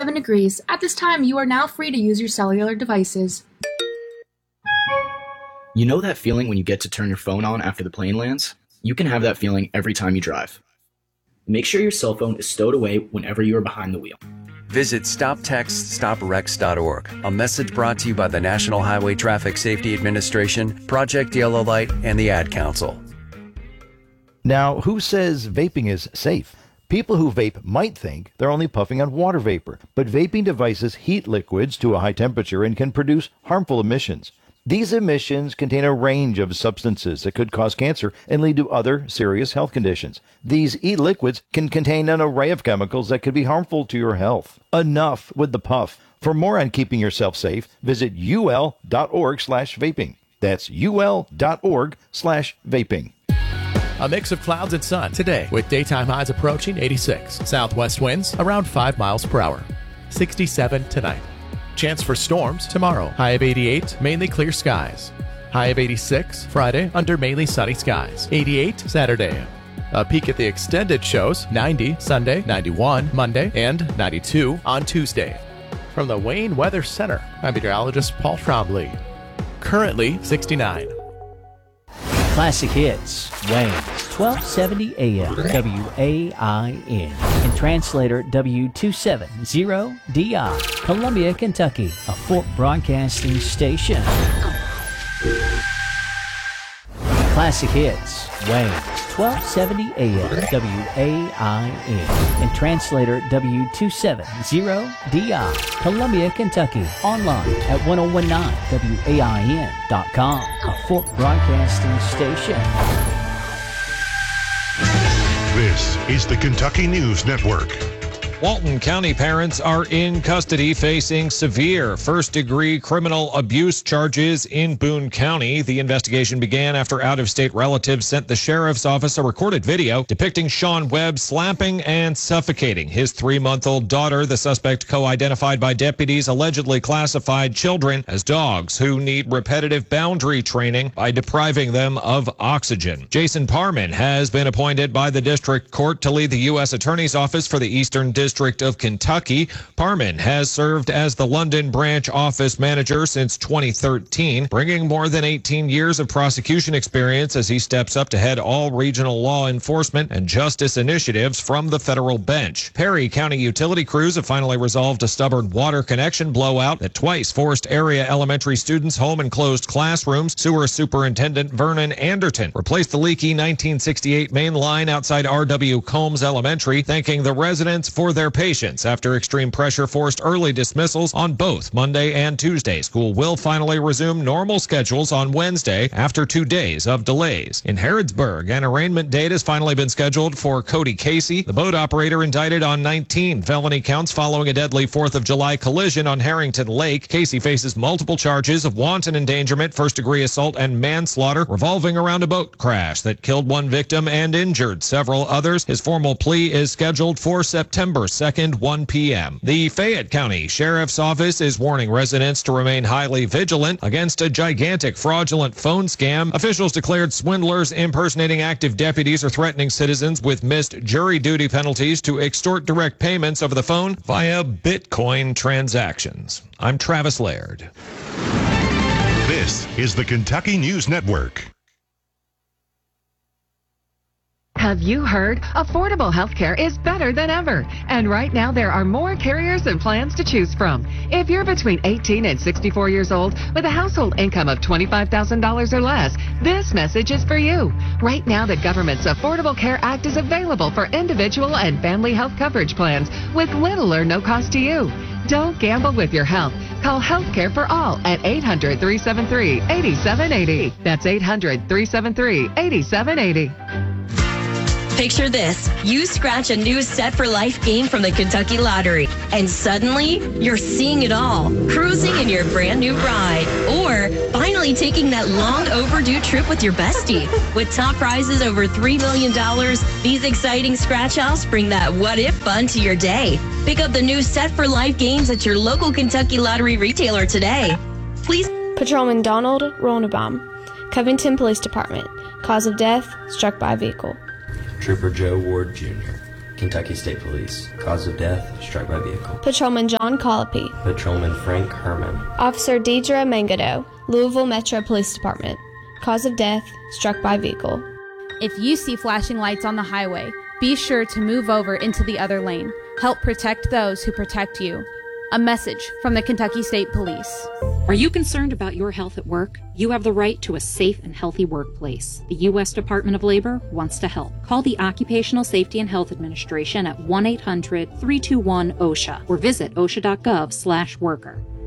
7 degrees. At this time, you are now free to use your cellular devices. You know that feeling when you get to turn your phone on after the plane lands? You can have that feeling every time you drive. Make sure your cell phone is stowed away whenever you are behind the wheel. Visit StopTextStopWrecks.org. A message brought to you by the National Highway Traffic Safety Administration, Project Yellow Light, and the Ad Council. Now, who says vaping is safe? People who vape might think they're only puffing on water vapor, but vaping devices heat liquids to a high temperature and can produce harmful emissions. These emissions contain a range of substances that could cause cancer and lead to other serious health conditions. These e-liquids can contain an array of chemicals that could be harmful to your health. Enough with the puff. For more on keeping yourself safe, visit ul.org/vaping. That's ul.org/vaping. A mix of clouds and sun today with daytime highs approaching 86. Southwest winds around 5 miles per hour. 67 tonight. Chance for storms tomorrow. High of 88, mainly clear skies. High of 86 Friday under mainly sunny skies. 88 Saturday. A peek at the extended shows, 90 Sunday, 91 Monday, and 92 on Tuesday. From the Wayne Weather Center, I'm meteorologist Paul Trombley. Currently 69. Classic Hits, Wayne, 1270 AM, WAIN, and translator W270DI, Columbia, Kentucky, a Fort Broadcasting station. Classic Hits, Wayne, 1270 AM, WAIN, and translator W270DI, Columbia, Kentucky, online at 1019WAIN.com, a Fort Broadcasting station. This is the Kentucky News Network. Walton County parents are in custody facing severe first-degree criminal abuse charges in Boone County. The investigation began after out-of-state relatives sent the sheriff's office a recorded video depicting Sean Webb slapping and suffocating his 3-month-old daughter. The suspect, co-identified by deputies, allegedly classified children as dogs who need repetitive boundary training by depriving them of oxygen. Jason Parman has been appointed by the district court to lead the U.S. Attorney's Office for the Eastern District of Kentucky. Parman has served as the London branch office manager since 2013, bringing more than 18 years of prosecution experience as he steps up to head all regional law enforcement and justice initiatives from the federal bench. Perry County utility crews have finally resolved a stubborn water connection blowout that twice forced area elementary students home and closed classrooms. Sewer Superintendent Vernon Anderton replaced the leaky 1968 main line outside R.W. Combs Elementary, thanking the residents for their patience after extreme pressure forced early dismissals on both Monday and Tuesday. School will finally resume normal schedules on Wednesday after 2 days of delays. In Harrodsburg, an arraignment date has finally been scheduled for Cody Casey, the boat operator indicted on 19 felony counts following a deadly 4th of July collision on Harrington Lake. Casey faces multiple charges of wanton endangerment, first-degree assault, and manslaughter revolving around a boat crash that killed one victim and injured several others. His formal plea is scheduled for September 2nd, 1 p.m. The Fayette County Sheriff's Office is warning residents to remain highly vigilant against a gigantic fraudulent phone scam. Officials declared swindlers impersonating active deputies are threatening citizens with missed jury duty penalties to extort direct payments over the phone via Bitcoin transactions. I'm Travis Laird. This is the Kentucky News Network. Have you heard? Affordable healthcare is better than ever. And right now there are more carriers and plans to choose from. If you're between 18 and 64 years old with a household income of $25,000 or less, this message is for you. Right now the government's Affordable Care Act is available for individual and family health coverage plans with little or no cost to you. Don't gamble with your health. Call Healthcare for All at 800-373-8780. That's 800-373-8780. Picture this. You scratch a new Set for Life game from the Kentucky Lottery, and suddenly you're seeing it all. Cruising in your brand new ride, or finally taking that long overdue trip with your bestie. With top prizes over $3 million, these exciting scratch-offs bring that what-if fun to your day. Pick up the new Set for Life games at your local Kentucky Lottery retailer today. Please. Patrolman Donald Ronabaum, Covington Police Department. Cause of death, struck by vehicle. Trooper Joe Ward Jr. Kentucky State Police. Cause of death, struck by vehicle. Patrolman John Colopy. Patrolman Frank Herman. Officer Deidre Mangado, Louisville Metro Police Department. Cause of death, struck by vehicle. If you see flashing lights on the highway, be sure to move over into the other lane. Help protect those who protect you. A message from the Kentucky State Police. Are you concerned about your health at work? You have the right to a safe and healthy workplace. The U.S. Department of Labor wants to help. Call the Occupational Safety and Health Administration at 1-800-321-OSHA or visit osha.gov/worker.